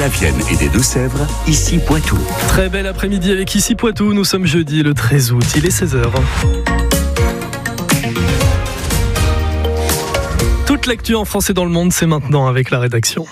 La Vienne et des Deux-Sèvres, ici Poitou. Très bel après-midi avec ici Poitou. Nous sommes jeudi le 13 août, il est 16h. Toute l'actu en France et dans le monde, c'est maintenant avec la rédaction.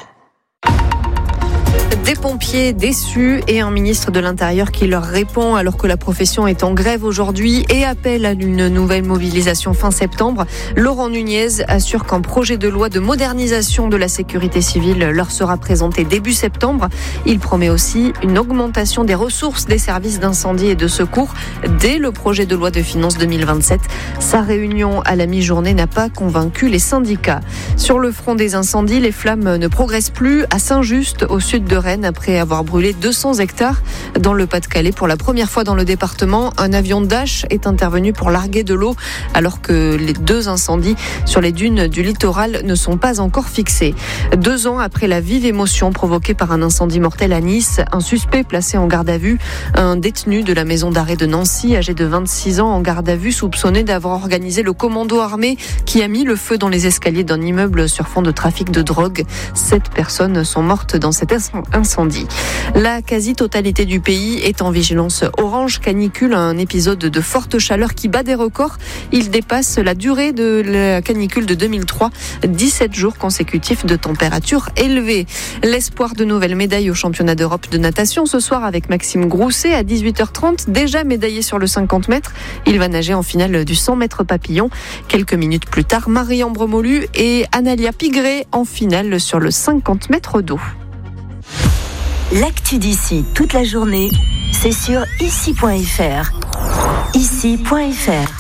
Des pompiers déçus et un ministre de l'Intérieur qui leur répond alors que la profession est en grève aujourd'hui et appelle à une nouvelle mobilisation fin septembre. Laurent Nunez assure qu'un projet de loi de modernisation de la sécurité civile leur sera présenté début septembre. Il promet aussi une augmentation des ressources des services d'incendie et de secours dès le projet de loi de finances 2027. Sa réunion à la mi-journée n'a pas convaincu les syndicats. Sur le front des incendies, les flammes ne progressent plus à Saint-Just, au sud de Rennes, après avoir brûlé 200 hectares. Dans le Pas-de-Calais, pour la première fois dans le département, un avion Dash est intervenu pour larguer de l'eau alors que les 2 incendies sur les dunes du littoral ne sont pas encore fixés. 2 ans après la vive émotion provoquée par un incendie mortel à Nice, un suspect placé en garde à vue, un détenu de la maison d'arrêt de Nancy, âgé de 26 ans, en garde à vue, soupçonné d'avoir organisé le commando armé qui a mis le feu dans les escaliers d'un immeuble sur fond de trafic de drogue. 7 personnes sont mortes dans cet incendie. La quasi-totalité du pays est en vigilance orange canicule, un épisode de forte chaleur qui bat des records. Il dépasse la durée de la canicule de 2003, 17 jours consécutifs de température élevée. L'espoir de nouvelles médailles au championnat d'Europe de natation ce soir avec Maxime Grousset à 18h30, déjà médaillé sur le 50 mètres. Il va nager en finale du 100 mètres papillon. Quelques minutes plus tard, Marie-Ambre Molu et Analia Pigré en finale sur le 50 mètres d'eau. L'actu d'ici toute la journée, c'est sur ici.fr. Ici.fr.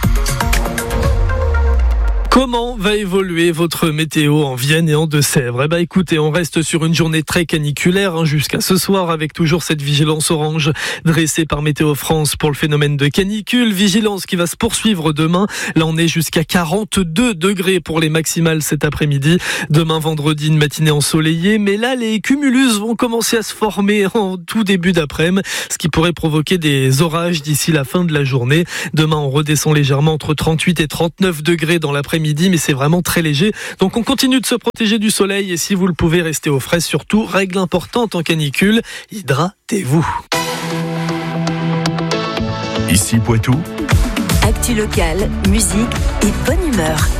Comment va évoluer votre météo en Vienne et en Deux-Sèvres ? Écoutez, on reste sur une journée très caniculaire jusqu'à ce soir avec toujours cette vigilance orange dressée par Météo France pour le phénomène de canicule. Vigilance qui va se poursuivre demain. Là, on est jusqu'à 42 degrés pour les maximales cet après-midi. Demain, vendredi, une matinée ensoleillée. Mais là, les cumulus vont commencer à se former en tout début d'après-midi, ce qui pourrait provoquer des orages d'ici la fin de la journée. Demain, on redescend légèrement entre 38 et 39 degrés dans l'après-midi, mais c'est vraiment très léger. Donc on continue de se protéger du soleil et si vous le pouvez, restez au frais. Surtout, règle importante en canicule, hydratez-vous. Ici Poitou. Actu locale, musique et bonne humeur.